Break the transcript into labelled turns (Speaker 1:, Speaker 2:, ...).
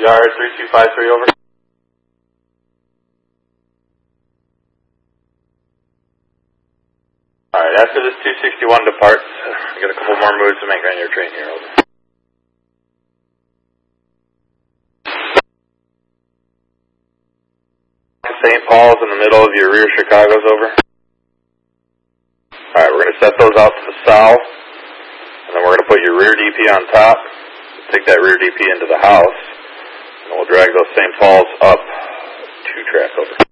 Speaker 1: Yard 3253 over. Alright, after this 261 departs, we got a couple more moves to make on your train here, over. St. Paul's in the middle of your rear Chicago's, over. Alright, we're going to set those out to the south, and then we're going to put your rear DP on top, take that rear DP into the house, and we'll drag those St. Paul's up 2 track, over.